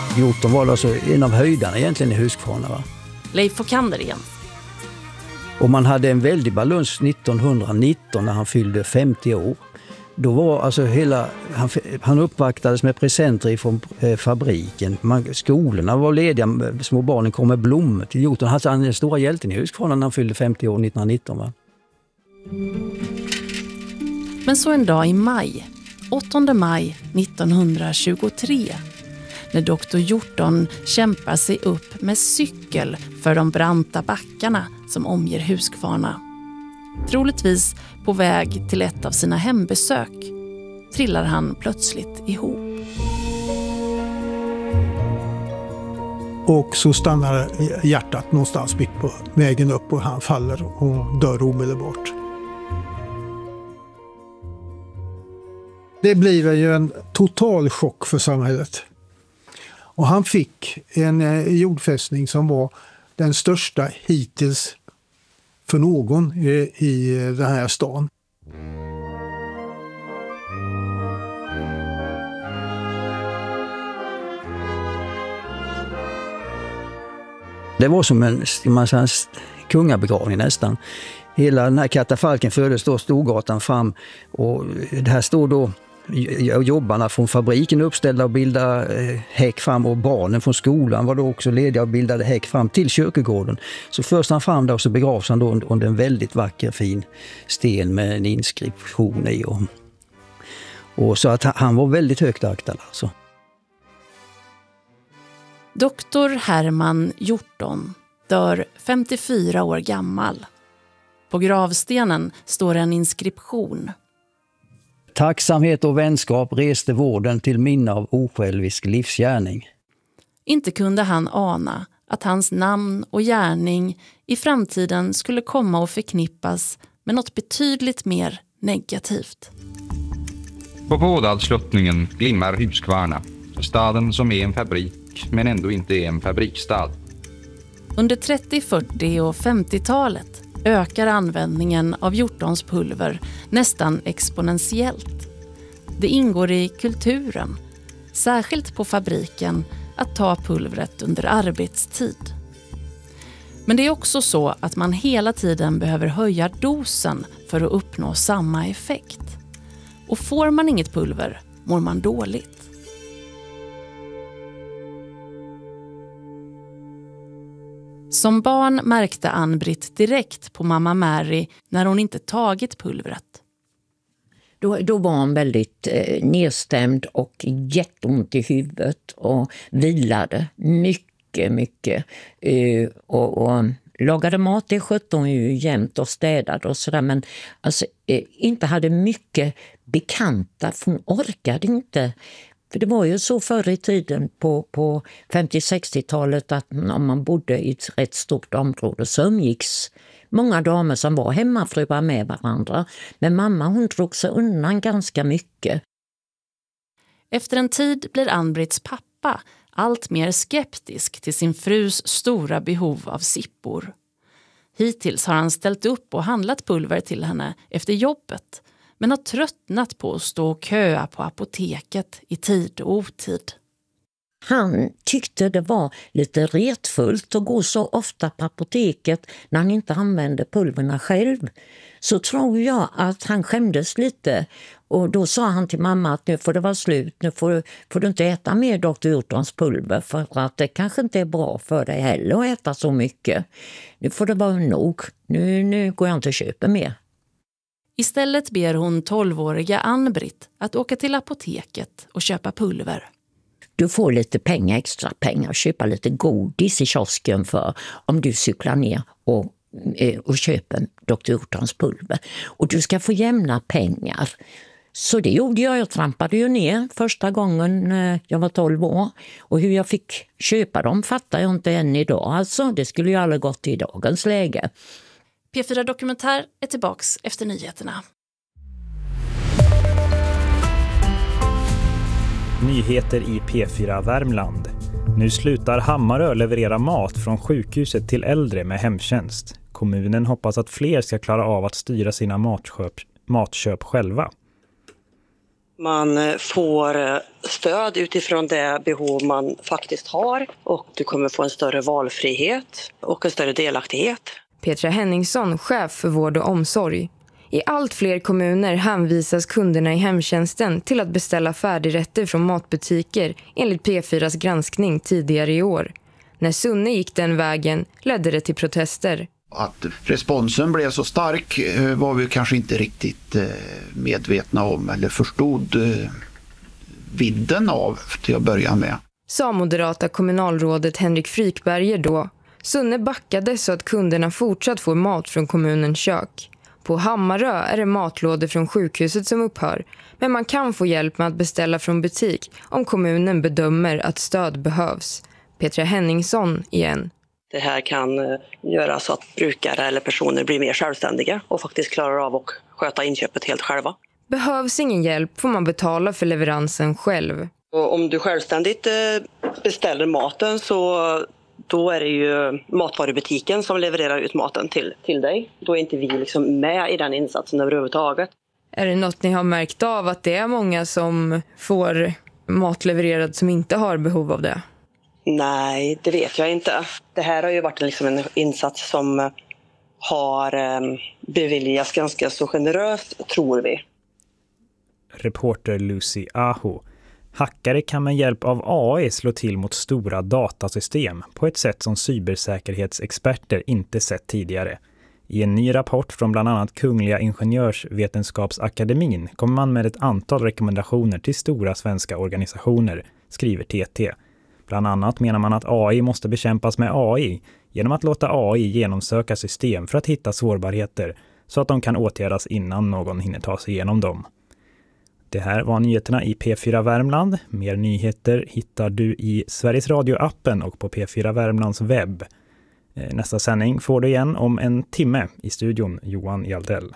Hjorton var alltså en av höjdarna egentligen i Huskvarna, va? Leif Fokander igen. Och man hade en väldig balans 1919 när han fyllde 50 år. Då var alltså han uppvaktades med presenter från fabriken. Skolorna var lediga, små barnen kom med blommor till Hjorton. Han är den stora hjälten i Huskvarna när han fyllde 50 år 1919, va? Men så en dag i maj, 8 maj 1923, när doktor Hjorton kämpar sig upp med cykel för de branta backarna som omger Huskvarna. Troligtvis på väg till ett av sina hembesök trillar han plötsligt ihop. Och så stannar hjärtat någonstans mitt på vägen upp och han faller och dör omedelbart. Det blir ju en total chock för samhället. Och han fick en jordfästning som var den största hittills för någon i den här stan. Det var som en kungabegravning nästan. Hela den här katafalken fördes då Storgatan fram och det här stod då jobbarna från fabriken uppställda och bildade häck fram och barnen från skolan var då också lediga och bildade häck fram till kyrkogården. Så först han fram där och så begravs han då under en väldigt vacker fin sten med en inskription i. Och så att han var väldigt högt aktad alltså. Doktor Herman Hjorton dör 54 år gammal. På gravstenen står en inskription. Tacksamhet och vänskap reste vården till minne av osjälvisk livsgärning. Inte kunde han ana att hans namn och gärning i framtiden skulle komma att förknippas med något betydligt mer negativt. På Bådalsluttningen glimmar Huskvarna, staden som är en fabrik men ändå inte är en fabriksstad. Under 30-, 40- och 50-talet ökar användningen av Hjortons pulver nästan exponentiellt. Det ingår i kulturen, särskilt på fabriken, att ta pulvret under arbetstid. Men det är också så att man hela tiden behöver höja dosen för att uppnå samma effekt. Och får man inget pulver mår man dåligt. Som barn märkte Ann-Britt direkt på mamma Mary när hon inte tagit pulvret. Då var hon väldigt nedstämd och jätteont i huvudet och vilade mycket. Och lagade mat, det skötte hon ju jämt och städade och sådär. Men alltså, inte hade mycket bekanta, för hon orkade inte. För det var ju så förr i tiden på 50-60-talet att om man bodde i ett rätt stort område så umgicks många damer som var hemmafruar med varandra. Men mamma hon drog sig undan ganska mycket. Efter en tid blir Ann-Britts pappa allt mer skeptisk till sin frus stora behov av sippor. Hittills har han ställt upp och handlat pulver till henne efter jobbet, men har tröttnat på att stå och köa på apoteket i tid och otid. Han tyckte det var lite retfullt att gå så ofta på apoteket när han inte använde pulverna själv. Så tror jag att han skämdes lite. Och då sa han till mamma att nu får det vara slut. Nu får du inte äta mer Dr. Hjortons pulver för att det kanske inte är bra för dig heller att äta så mycket. Nu får det vara nog. Nu går jag inte och köper mer. Istället ber hon 12-åriga Ann-Britt att åka till apoteket och köpa pulver. Du får lite extra pengar och köpa lite godis i kiosken för om du cyklar ner och köper Dr. Hjortons pulver. Och du ska få jämna pengar. Så det gjorde jag. Jag trampade ju ner första gången när jag var 12 år. Och hur jag fick köpa dem fattar jag inte än idag. Alltså, det skulle ju aldrig gått i dagens läge. P4 Dokumentär är tillbaks efter nyheterna. Nyheter i P4 Värmland. Nu slutar Hammarö leverera mat från sjukhuset till äldre med hemtjänst. Kommunen hoppas att fler ska klara av att styra sina matköp själva. Man får stöd utifrån det behov man faktiskt har och du kommer få en större valfrihet och en större delaktighet. Petra Henningsson, chef för vård och omsorg. I allt fler kommuner hänvisas kunderna i hemtjänsten till att beställa färdigrätter från matbutiker enligt P4s granskning tidigare i år. När Sunne gick den vägen ledde det till protester. Att responsen blev så stark var vi kanske inte riktigt medvetna om eller förstod vidden av till att börja med. Sa moderata kommunalrådet Henrik Frykberger då. Sunne backade så att kunderna fortsatt får mat från kommunens kök. På Hammarö är det matlådor från sjukhuset som upphör, men man kan få hjälp med att beställa från butik om kommunen bedömer att stöd behövs. Petra Henningsson igen. Det här kan göra så att brukare eller personer blir mer självständiga och faktiskt klarar av att sköta inköpet helt själva. Behövs ingen hjälp får man betala för leveransen själv. Och om du självständigt beställer maten så då är det ju matvarubutiken som levererar ut maten till dig. Då är inte vi liksom med i den insatsen överhuvudtaget. Är det något ni har märkt av att det är många som får mat levererad som inte har behov av det? Nej, det vet jag inte. Det här har ju varit liksom en insats som har beviljats ganska så generöst, tror vi. Reporter Lucy Aho. Hackare kan med hjälp av AI slå till mot stora datasystem på ett sätt som cybersäkerhetsexperter inte sett tidigare. I en ny rapport från bland annat Kungliga Ingenjörsvetenskapsakademin kommer man med ett antal rekommendationer till stora svenska organisationer, skriver TT. Bland annat menar man att AI måste bekämpas med AI genom att låta AI genomsöka system för att hitta sårbarheter så att de kan åtgärdas innan någon hinner ta sig igenom dem. Det här var nyheterna i P4 Värmland. Mer nyheter hittar du i Sveriges Radio-appen och på P4 Värmlands webb. Nästa sändning får du igen om en timme. I studion Johan Jaldell.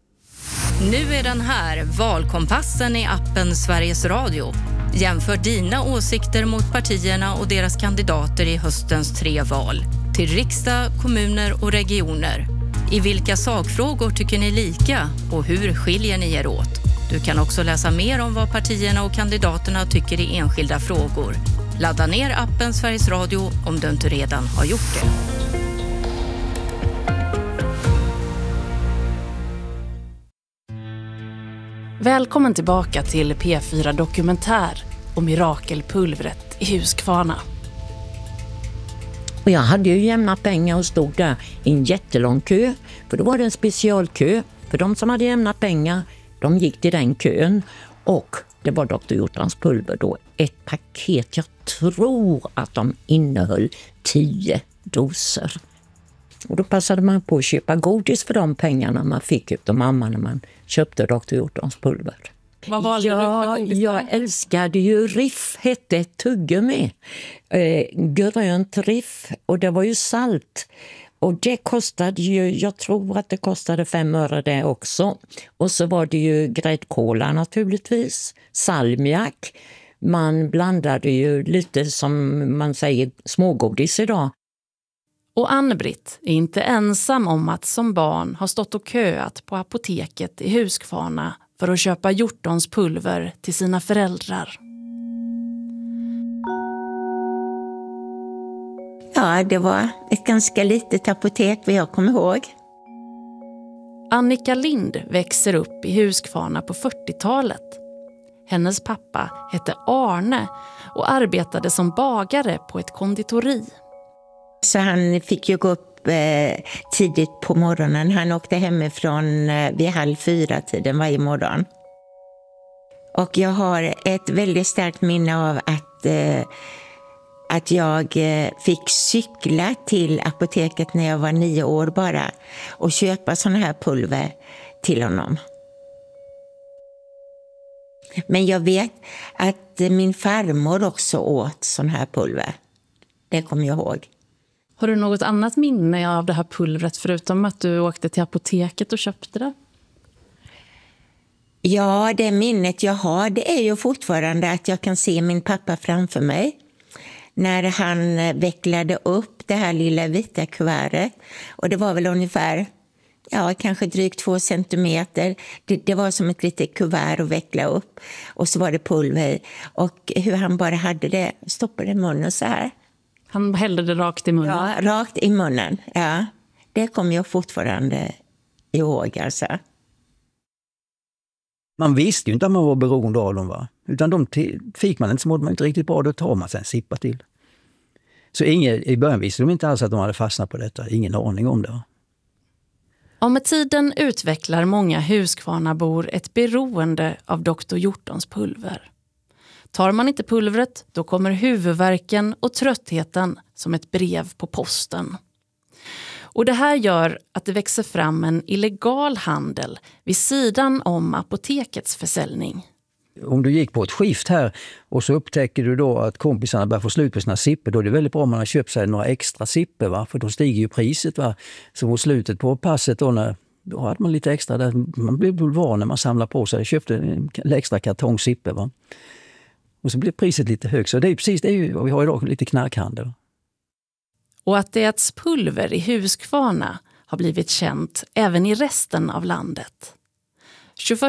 Nu är den här, valkompassen i appen Sveriges Radio. Jämför dina åsikter mot partierna och deras kandidater i höstens 3 val. Till riksdag, kommuner och regioner. I vilka sakfrågor tycker ni lika och hur skiljer ni er åt? Du kan också läsa mer om vad partierna och kandidaterna tycker i enskilda frågor. Ladda ner appen Sveriges Radio om du inte redan har gjort det. Välkommen tillbaka till P4 Dokumentär om mirakelpulvret i Huskvarna. Och jag hade ju jämnat pengar och stod där i en jättelång kö. För då var det en specialkö. För de som hade jämnat pengar, de gick till den kön. Och det var Dr. Hjortans pulver då. Ett paket, jag tror att de innehöll 10 doser. Och då passade man på att köpa godis för de pengarna man fick ut av mamma när man köpte Dr. Hjortans pulver. Vad valde du för godis? Jag älskade ju Riff, hette ett tuggummi. Grönt Riff, och det var ju salt. Och det kostade ju, jag tror att det kostade 5 öre det också. Och så var det ju gräddkola naturligtvis, salmiak. Man blandade ju lite som man säger smågodis idag. Och Ann-Britt är inte ensam om att som barn ha stått och köat på apoteket i Huskvarna för att köpa Hjortons pulver till sina föräldrar. Ja, det var ett ganska litet apotek vad jag kommer ihåg. Annika Lind växer upp i Huskvarna på 40-talet. Hennes pappa hette Arne och arbetade som bagare på ett konditori. Så han fick ju gå upp tidigt på morgonen. Han åkte hemifrån vid 3:30 varje morgon. Och jag har ett väldigt starkt minne av att jag fick cykla till apoteket när jag var 9 år bara och köpa såna här pulver till honom. Men jag vet att min farmor också åt sån här pulver. Det kommer jag ihåg. Har du något annat minne av det här pulvret förutom att du åkte till apoteket och köpte det? Ja, det minnet jag har, det är ju fortfarande att jag kan se min pappa framför mig. När han vecklade upp det här lilla vita kuvertet. Och det var väl ungefär kanske drygt 2 centimeter. Det var som ett litet kuvert att veckla upp. Och så var det pulver i. Och hur han bara hade det, stoppade i munnen så här. Han hällde det rakt i munnen? Ja, rakt i munnen. Ja, det kommer jag fortfarande ihåg alltså. Man visste ju inte att man var beroende av dem, va? Utan de fick man inte, så mådde man inte riktigt bra, då tar man sen sippa till. Så i början visste de inte alls att de hade fastnat på detta, ingen aning om det. Och med tiden utvecklar många Huskvarnabor ett beroende av Dr. Hjortons pulver. Tar man inte pulvret, då kommer huvudvärken och tröttheten som ett brev på posten. Och det här gör att det växer fram en illegal handel vid sidan om apotekets försäljning. Om du gick på ett skift här och så upptäcker du då att kompisarna börjar få slut på sina sipper, då är det väldigt bra om man har köpt sig några extra sipper, va? För då stiger ju priset, va? Så på slutet på passet då hade man lite extra där. Man blev van när man samlar på sig. Jag köpte en extra kartong sipper, va? Och så blev priset lite högt. Så det är ju vad vi har idag, lite knarkhandel. Och att det äts pulver i Huskvarna har blivit känt även i resten av landet. 21